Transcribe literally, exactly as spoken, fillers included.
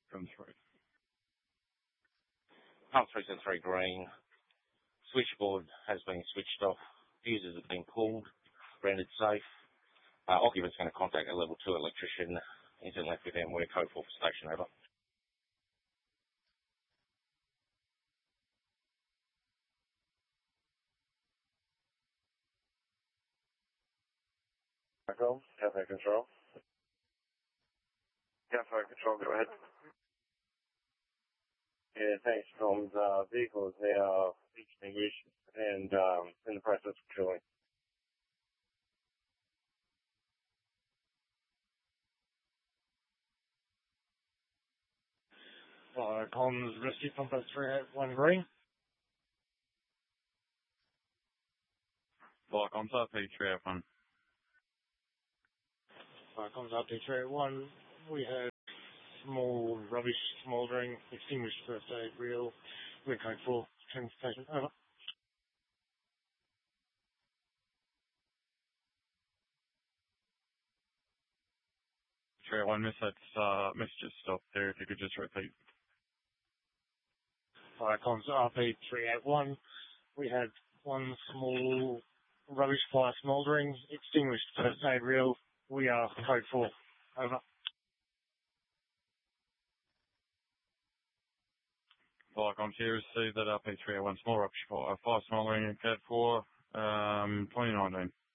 From three. Pump three seven three green. Switchboard has been switched off. Fuses have been pulled. Rendered safe. Uh, occupant's going to contact a level two electrician. He's in left with them. We're code four for station, over. Control, Cafe Control. Cafe Control, go ahead. Yeah, thanks, Tom. The vehicle is now extinguished and um, in the process of drilling. Uh, Collins Rescue Pump three eight one green. Like on R P three eight one. Uh, Collins R P three eight one. We had small rubbish smouldering, extinguished first aid reel. We're code four, train station, over. three eight one, miss that's uh miss just stopped there if you could just repeat. Alright, Collins R P three eight one. We had one small rubbish fire smouldering, extinguished first aid reel. We are code four, over. Like on here, see that R P three eight one small rupture fire, fire smouldering in code four, um, twenty nineteen.